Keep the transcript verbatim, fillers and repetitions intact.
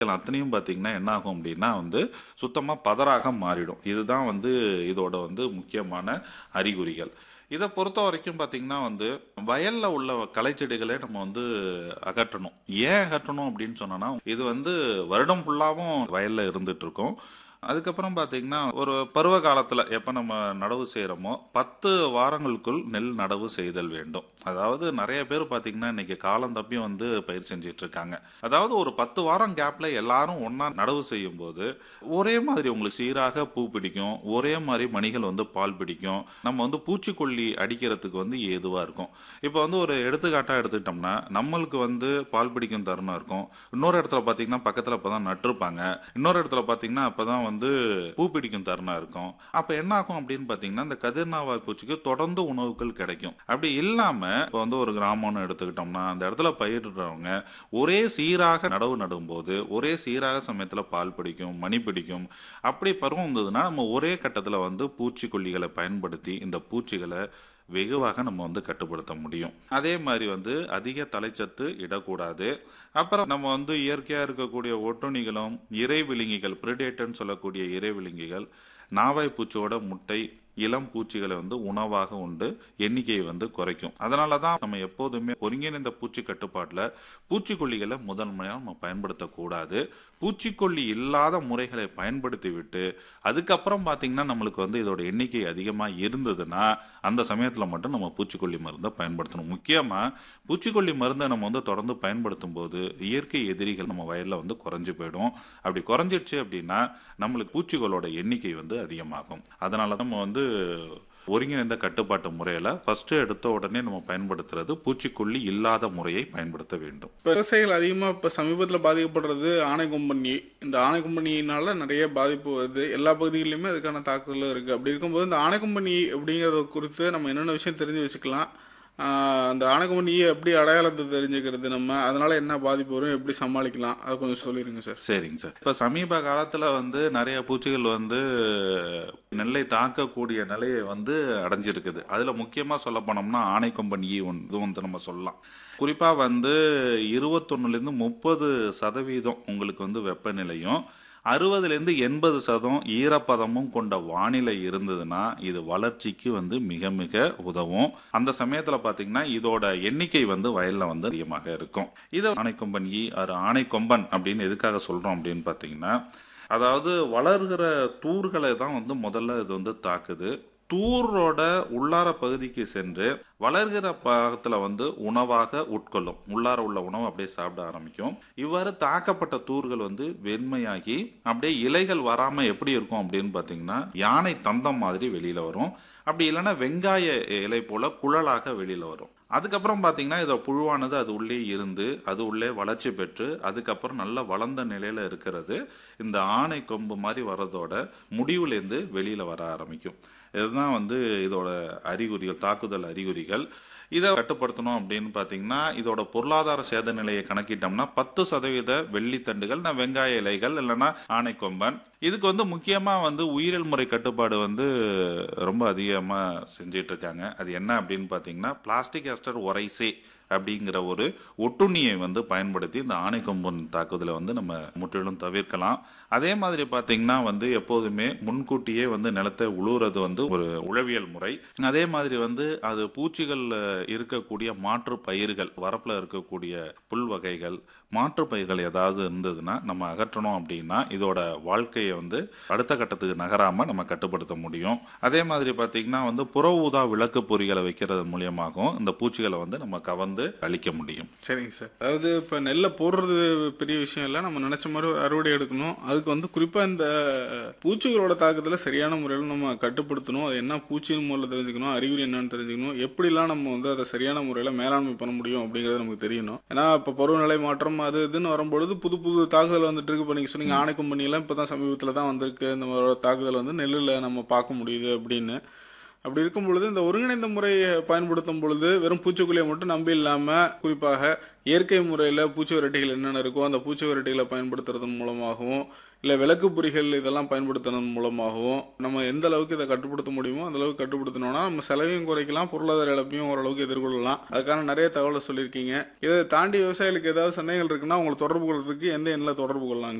அத்தனையும் பார்த்தீங்கன்னா என்ன ஆகும் அப்படின்னா வந்து சுத்தமாக பதறாக மாறிடும். இதுதான் வந்து இதோட வந்து முக்கியமான அறிகுறிகள். இதை பொறுத்த வரைக்கும் பார்த்தீங்கன்னா வந்து வயல்ல உள்ள களைச்செடிகளை நம்ம வந்து அகற்றணும். ஏன் அகற்றணும் அப்படின்னு சொன்னோன்னா, இது வந்து வருடம் ஃபுல்லாகவும் வயல்ல இருந்துட்டு இருக்கும். அதுக்கப்புறம் பார்த்தீங்கன்னா ஒரு பருவ காலத்தில் எப்போ நம்ம நடவு செய்கிறோமோ பத்து வாரங்களுக்குள் நெல் நடவு செய்தல் வேண்டும். அதாவது நிறைய பேர் பார்த்தீங்கன்னா இன்னைக்கு காலம் தப்பி வந்து பயிர் செஞ்சிட்டு இருக்காங்க. அதாவது ஒரு பத்து வாரம் கேப்ல எல்லாரும் ஒன்றா நடவு செய்யும் போது ஒரே மாதிரி உங்களுக்கு சீராக பூ பிடிக்கும், ஒரே மாதிரி மணிகள் வந்து பால் பிடிக்கும். நம்ம வந்து பூச்சிக்கொல்லி அடிக்கிறதுக்கு வந்து ஏதுவாக இருக்கும். இப்போ வந்து ஒரு எடுத்துக்காட்டாக எடுத்துக்கிட்டோம்னா நம்மளுக்கு வந்து பால் பிடிக்கும் தருணம் இருக்கும். இன்னொரு இடத்துல பார்த்தீங்கன்னா பக்கத்தில் இப்போ தான் நட்டிருப்பாங்க. இன்னொரு இடத்துல பார்த்தீங்கன்னா அப்போ தான் வந்து பூ பிடிக்கும் தருணம் இருக்கும். அப்ப என்ன ஆகும் அப்படின்னு பாத்தீங்கன்னா இந்த கதிர்நாவாய் பூச்சிக்கு தொடர்ந்து உணவுகள் கிடைக்கும். அப்படி இல்லாம இப்ப வந்து ஒரு கிராமம்னு எடுத்துக்கிட்டோம்னா அந்த இடத்துல பயிரிடுறவங்க ஒரே சீராக நடவு நடும்போது ஒரே சீராக சமயத்துல பால் பிடிக்கும், மணி பிடிக்கும். அப்படி பருவம் இருந்ததுன்னா நம்ம ஒரே கட்டத்துல வந்து பூச்சிக்கொல்லிகளை பயன்படுத்தி இந்த பூச்சிகளை வெகுவாக நம்ம வந்து கட்டுப்படுத்த முடியும். அதே மாதிரி வந்து அதிக தலைச்சத்து இடக்கூடாது. அப்புறம் நம்ம வந்து இயற்கையாக இருக்கக்கூடிய ஒட்டுண்ணிகளும் இறை விழுங்கிகள், பிரிடேட்டர்னு சொல்லக்கூடிய இறை விழுங்கிகள், நாவாய் பூச்சியோட முட்டை, இளம் பூச்சிகளை வந்து உணவாக உண்டு எண்ணிக்கையை வந்து குறைக்கும். அதனால தான் நம்ம எப்போதுமே ஒருங்கிணைந்த பூச்சி கட்டுப்பாட்டில் பூச்சிக்கொல்லிகளை முதன்மையாக நம்ம பயன்படுத்தக்கூடாது. பூச்சிக்கொல்லி இல்லாத முறைகளை பயன்படுத்தி விட்டு அதுக்கப்புறம் பார்த்தீங்கன்னா நம்மளுக்கு வந்து இதோட எண்ணிக்கை அதிகமாக இருந்ததுன்னா அந்த சமயத்தில் மட்டும் நம்ம பூச்சிக்கொல்லி மருந்தை பயன்படுத்தணும். முக்கியமாக பூச்சிக்கொல்லி மருந்தை நம்ம வந்து தொடர்ந்து பயன்படுத்தும் போது இயற்கை எதிரிகள் நம்ம வயலில் வந்து குறைஞ்சு போயிடும். அப்படி குறைஞ்சிடுச்சு அப்படின்னா நம்மளுக்கு பூச்சிகளோட எண்ணிக்கை வந்து அதிகமாகும். அதனால நம்ம வந்து ஒருங்கிணைந்த கட்டுப்பாட்டு முறையில ஃபர்ஸ்ட் எடுத்த உடனே நம்ம பயன்படுத்துறது பூச்சிக்கொல்லி இல்லாத முறையை பயன்படுத்த வேண்டும். இப்போ விவசாயிகள் அதிகமாக இப்போ சமீபத்தில் பாதிக்கப்படுறது ஆனைக்கொம்பனி. இந்த ஆனைக்கொம்பனியினால நிறைய பாதிப்பு வருது. எல்லா பகுதிகளிலுமே அதுக்கான தாக்குதலும் இருக்குது. அப்படி இருக்கும்போது இந்த ஆனைக்கொம்பனி அப்படிங்கிறத குறித்து நம்ம என்னென்ன விஷயம் தெரிஞ்சு வச்சுக்கலாம்? அந்த ஆனைக்கொம்பனியை எப்படி அடையாளத்தை தெரிஞ்சுக்கிறது, நம்ம அதனால என்ன பாதிப்பு வரும், எப்படி சமாளிக்கலாம், அதை கொஞ்சம் சொல்லிடுங்க சார். சரிங்க சார். இப்போ சமீப காலத்தில் வந்து நிறைய பூச்சிகள் வந்து நெல்லை தாக்கக்கூடிய நிலையை வந்து அடைஞ்சிருக்குது. அதில் முக்கியமாக சொல்ல போனோம்னா ஆனைக்கொம்பன் ஈ ஒன்று வந்து நம்ம சொல்லலாம். குறிப்பாக வந்து இருபத்தொன்னுலேருந்து முப்பது சதவீதம் உங்களுக்கு வந்து வெப்பநிலையும் அறுபதுலேருந்து எண்பது சதம் ஈரப்பதமும் கொண்ட வானிலை இருந்ததுன்னா இது வளர்ச்சிக்கு வந்து மிக மிக உதவும். அந்த சமயத்தில் பார்த்தீங்கன்னா இதோட எண்ணிக்கை வந்து வயலில் வந்து அதிகமாக இருக்கும். இதை ஆனைக்கொம்பன் ஈ அது ஆனைக்கொம்பன் அப்படின்னு எதுக்காக சொல்கிறோம் அப்படின்னு பார்த்தீங்கன்னா அதாவது வளர்கிற தூர்களை தான் வந்து முதல்ல இது வந்து தாக்குது. தூரோட உள்ளார பகுதிக்கு சென்று வளர்கிற பாகத்துல வந்து உணவாக உட்கொள்ளும். உள்ளார உள்ள உணவு அப்படியே சாப்பிட ஆரம்பிக்கும். இவ்வாறு தாக்கப்பட்ட தூர்கள் வந்து வெண்மையாகி அப்படியே இலைகள் வராம எப்படி இருக்கும் அப்படின்னு பாத்தீங்கன்னா யானை தந்தம் மாதிரி வெளியில வரும். அப்படி இல்லைன்னா வெங்காய இலை போல குழலாக வெளியில வரும். அதுக்கப்புறம் பார்த்தீங்கன்னா இதோட புழுவானது அது உள்ளே இருந்து அது உள்ளே வளர்ச்சி பெற்று அதுக்கப்புறம் நல்ல வளர்ந்த நிலையில இருக்கிறது இந்த ஆணை கொம்பு மாதிரி வர்றதோட முடிவுலேருந்து வெளியில வர ஆரம்பிக்கும். இதுதான் வந்து இதோட அறிகுறிகள், தாக்குதல் அறிகுறிகள். இதை கட்டுப்படுத்தணும் அப்படின்னு பார்த்தீங்கன்னா இதோட பொருளாதார சேத நிலையை கணக்கிட்டோம்னா பத்து சதவீத வெள்ளித்தண்டுகள், வெங்காய இலைகள் இல்லைன்னா ஆனைக்கொம்பன். இதுக்கு வந்து முக்கியமாக வந்து உயிரியல் முறை கட்டுப்பாடு வந்து ரொம்ப அதிகமாக செஞ்சிட்டு இருக்காங்க. அது என்ன அப்படின்னு பார்த்தீங்கன்னா பிளாஸ்டிக் எஸ்டர் ஒரைசே அப்படிங்கிற ஒரு ஒட்டுண்ணியை வந்து பயன்படுத்தி இந்த ஆனைக்கொம்பன் தாக்குதலை வந்து நம்ம முற்றிலும் தவிர்க்கலாம். அதே மாதிரி பார்த்தீங்கன்னா வந்து எப்போதுமே முன்கூட்டியே வந்து நிலத்தை உழுவுறது வந்து ஒரு உழவியல் முறை. அதே மாதிரி வந்து அது பூச்சிகள் இருக்கக்கூடிய மாற்று பயிர்கள், வரப்பில் இருக்கக்கூடிய புல் வகைகள், மாற்று பயிர்கள் ஏதாவது இருந்ததுன்னா நம்ம அகற்றணும் அப்படின்னா இதோட வாழ்க்கையை வந்து அடுத்த கட்டத்துக்கு நகராம நம்ம கட்டுப்படுத்த முடியும். அதே மாதிரி பார்த்தீங்கன்னா வந்து புற ஊதா விளக்கு பொறிகளை வைக்கிறது மூலியமாகவும் இந்த பூச்சிகளை வந்து நம்ம கவர்ந்து அழிக்க முடியும். சரிங்க சார். அதாவது இப்போ நெல்லை போடுறது பெரிய விஷயம் இல்லை, நம்ம நினைச்ச மாதிரி அறுவடை எடுக்கணும். அதுக்கு வந்து குறிப்பாக இந்த பூச்சிகளோட தாக்கத்துல சரியான முறையில் நம்ம கட்டுப்படுத்தணும். அது என்ன பூச்சியின் மூலம் தெரிஞ்சுக்கணும், அறிகுறி என்னன்னு தெரிஞ்சுக்கணும், எப்படிலாம் நம்ம வந்து அதை சரியான முறையில் மேலாண்மை பண்ண முடியும் அப்படிங்கிறது நமக்கு தெரியணும். ஏன்னா இப்போ பருவநிலை மாற்றம் அது இதுன்னு வரும்பொழுது புது புது தாக்குதல் வந்துட்டு இருக்கு. இப்போ நீங்கள் சொன்னீங்க ஆனைக்கொம்பனியெல்லாம் இப்போ தான் சமீபத்தில் தான் வந்திருக்கு, இந்த தாக்குதல் வந்து நெல்லில் நம்ம பார்க்க முடியுது அப்படின்னு. அப்படி இருக்கும் பொழுது இந்த ஒருங்கிணைந்த முறையை பயன்படுத்தும் பொழுது வெறும் பூச்சிக்கொல்லியை மட்டும் நம்பி இல்லாமல் குறிப்பாக இயற்கை முறையில் பூச்சி விரட்டிகள் என்னென்ன இருக்கோ அந்த பூச்சி விரட்டிகளை பயன்படுத்துறதன் மூலமாகவும் இல்லை விளக்கு பொறிகள் இதெல்லாம் பயன்படுத்துறதன் மூலமாகவும் நம்ம எந்த அளவுக்கு இதை கட்டுப்படுத்த முடியுமோ அந்த அளவுக்கு கட்டுப்படுத்தினோம்னா நம்ம செலவையும் குறைக்கலாம், பொருளாதார இழப்பையும் ஓரளவுக்கு எதிர்கொள்ளலாம். அதுக்கான நிறைய தகவலை சொல்லியிருக்கீங்க. இதை தாண்டி விவசாயிகளுக்கு ஏதாவது சந்தேகங்கள் இருக்குன்னா உங்களை தொடர்பு கொள்றதுக்கு எந்த எண்ணில் தொடர்பு கொள்ளலாம்?